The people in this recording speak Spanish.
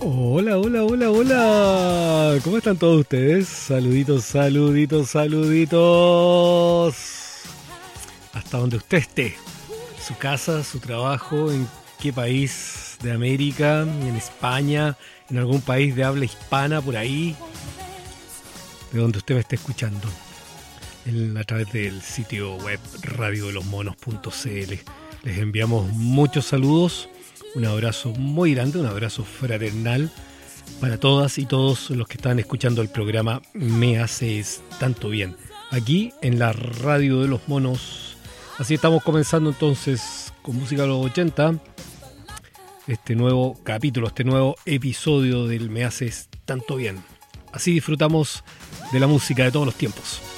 Hola, hola, hola, hola. ¿Cómo están todos ustedes? Saluditos, saluditos, saluditos. Hasta donde usted esté. Su casa, su trabajo, en qué país de América, en España, en algún país de habla hispana por ahí, de donde usted me esté escuchando. A través del sitio web radiodelosmonos.cl. Les enviamos muchos saludos. Un abrazo muy grande, un abrazo fraternal para todas y todos los que están escuchando el programa Me Haces Tanto Bien, aquí en la Radio de los Monos. Así estamos comenzando entonces con música de los 80, este nuevo capítulo, este nuevo episodio del Me Haces Tanto Bien. Así disfrutamos de la música de todos los tiempos.